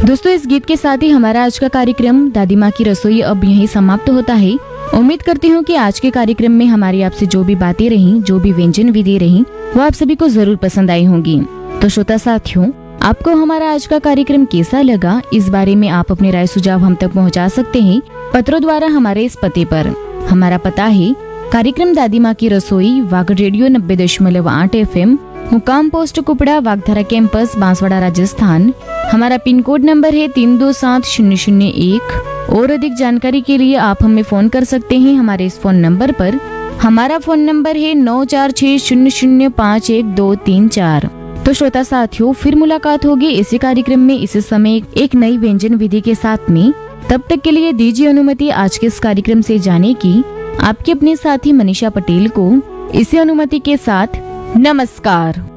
दोस्तों, इस गीत के साथ ही हमारा आज का कार्यक्रम दादी माँ की रसोई अब यहीं समाप्त होता है। उम्मीद करती हूँ कि आज के कार्यक्रम में हमारी आपसे जो भी बातें रही, जो भी व्यंजन विधि रही, वो आप सभी को जरूर पसंद आई होंगी। तो श्रोता साथियों, आपको हमारा आज का कार्यक्रम कैसा लगा, इस बारे में आप अपने राय सुझाव हम तक पहुँचा सकते हैं पत्रों द्वारा हमारे इस पते पर। हमारा पता है कार्यक्रम दादी माँ की रसोई, वाग रेडियो 90.8 FM, मुकाम पोस्ट कुपड़ा, वागधारा कैंपस, बांसवाड़ा, राजस्थान। हमारा पिन कोड नंबर है 327001। और अधिक जानकारी के लिए आप हमें फोन कर सकते हैं हमारे इस फोन नंबर पर। हमारा फोन नंबर है 9460051234। तो श्रोता साथियों, फिर मुलाकात होगी इसी कार्यक्रम में इसी समय एक नई व्यंजन विधि के साथ में। तब तक के लिए दीजिए अनुमति आज के इस कार्यक्रम से जाने की। आपके अपने साथी मनीषा पटेल को इसी अनुमति के साथ नमस्कार।